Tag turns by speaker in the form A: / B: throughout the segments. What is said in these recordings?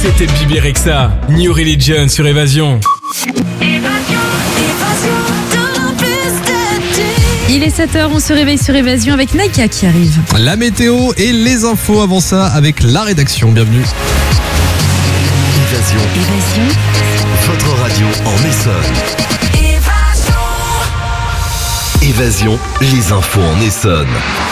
A: C'était Bibi Rexha, New Religion sur Évasion.
B: Il est 7h, on se réveille sur Évasion avec Naika qui arrive.
C: La météo et les infos avant ça avec la rédaction. Bienvenue.
D: Évasion. Votre radio en Essonne. Évasion, les infos en Essonne.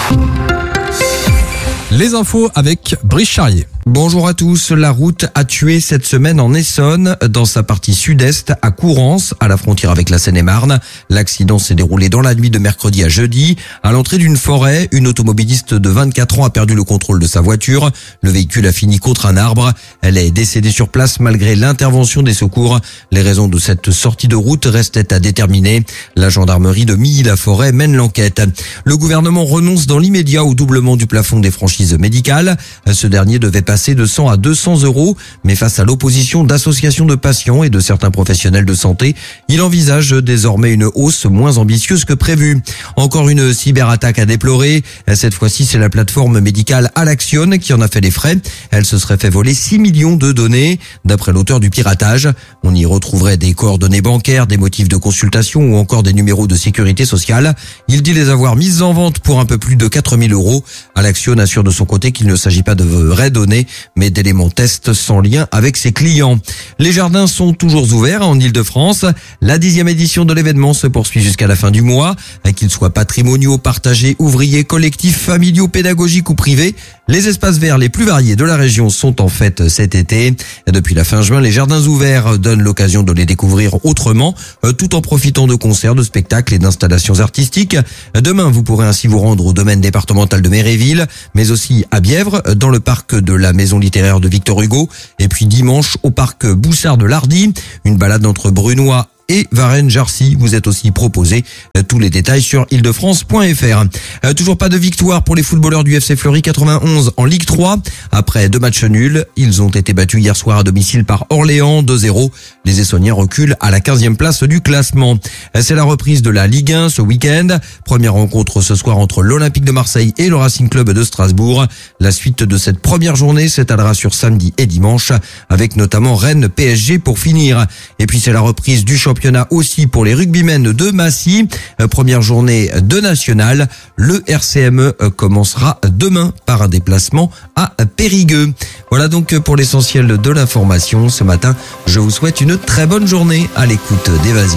C: Les infos avec Brice Charrier.
E: Bonjour à tous. La route a tué cette semaine en Essonne, dans sa partie sud-est, à Courance, à la frontière avec la Seine-et-Marne. L'accident s'est déroulé dans la nuit de mercredi à jeudi. À l'entrée d'une forêt, une automobiliste de 24 ans a perdu le contrôle de sa voiture. Le véhicule a fini contre un arbre. Elle est décédée sur place malgré l'intervention des secours. Les raisons de cette sortie de route restaient à déterminer. La gendarmerie de Milly-la-Forêt mène l'enquête. Le gouvernement renonce dans l'immédiat au doublement du plafond des franchises médicales. Ce dernier devait passer de 100 à 200 euros, mais face à l'opposition d'associations de patients et de certains professionnels de santé, il envisage désormais une hausse moins ambitieuse que prévu. Encore une cyberattaque à déplorer. Cette fois-ci, c'est la plateforme médicale Alaction qui en a fait les frais. Elle se serait fait voler 6 millions de données, d'après l'auteur du piratage. On y retrouverait des coordonnées bancaires, des motifs de consultation ou encore des numéros de sécurité sociale. Il dit les avoir mises en vente pour un peu plus de 4 000 euros. Alaction assure de son côté qu'il ne s'agit pas de vraies données, mais d'éléments test sans lien avec ses clients. Les jardins sont toujours ouverts en Ile-de-France. La 10e édition de l'événement se poursuit jusqu'à la fin du mois. Qu'ils soient patrimoniaux, partagés, ouvriers, collectifs, familiaux, pédagogiques ou privés, les espaces verts les plus variés de la région sont en fête cet été. Depuis la fin juin, les jardins ouverts donnent l'occasion de les découvrir autrement, tout en profitant de concerts, de spectacles et d'installations artistiques. Demain, vous pourrez ainsi vous rendre au domaine départemental de Méréville, mais aussi à Bièvre, dans le parc de la maison littéraire de Victor Hugo, et puis dimanche au parc Boussard de Lardy, une balade entre Brunois et Varennes-Jarcy vous êtes aussi proposé. Tous les détails sur ildefrance.fr. Toujours pas de victoire pour les footballeurs du FC Fleury 91 en Ligue 3. Après 2 matchs nuls, ils ont été battus hier soir à domicile par Orléans 2-0. Les Essonniens reculent à la 15e place du classement. C'est la reprise de la Ligue 1 ce week-end. Première rencontre ce soir entre l'Olympique de Marseille et le Racing Club de Strasbourg. La suite de cette première journée s'étalera sur samedi et dimanche, avec notamment Rennes PSG pour finir. Et puis c'est la reprise du championnat aussi pour les rugbymen de Massy. Première journée de national. Le RCME commencera demain par un déplacement à Périgueux. Voilà donc pour l'essentiel de l'information. Ce matin, je vous souhaite une très bonne journée à l'écoute d'Évasion.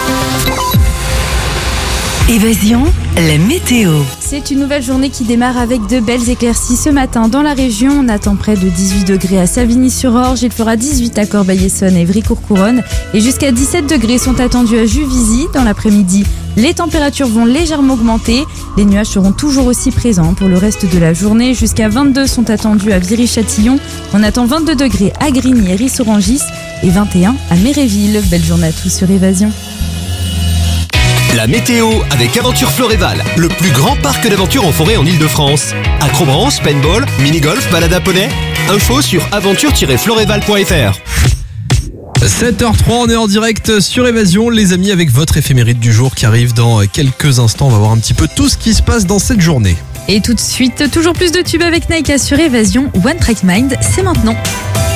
D: Évasion, la météo.
B: C'est une nouvelle journée qui démarre avec de belles éclaircies ce matin dans la région. On attend près de 18 degrés à Savigny-sur-Orge. Il fera 18 à Corbeil-Essonnes et Évry-Courcouronnes. Et jusqu'à 17 degrés sont attendus à Juvisy. Dans l'après-midi, les températures vont légèrement augmenter. Les nuages seront toujours aussi présents pour le reste de la journée. Jusqu'à 22 sont attendus à Viry-Châtillon. On attend 22 degrés à Grigny et Ris-Orangis et 21 à Méréville. Belle journée à tous sur Évasion.
D: La météo avec Aventure Floréval, le plus grand parc d'aventure en forêt en Ile-de-France. Acrobranche, paintball, mini-golf, balade à poney. Info sur aventure-floréval.fr.
C: 7h03, on est en direct sur Évasion, les amis, avec votre éphéméride du jour qui arrive dans quelques instants. On va voir un petit peu tout ce qui se passe dans cette journée.
B: Et tout de suite, toujours plus de tubes avec Naika sur Évasion. One Track Mind, c'est maintenant.